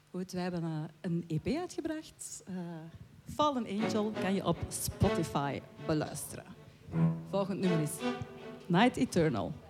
Goed, wij hebben een EP uitgebracht. Fallen Angel kan je op Spotify beluisteren. Volgend nummer is Night Eternal.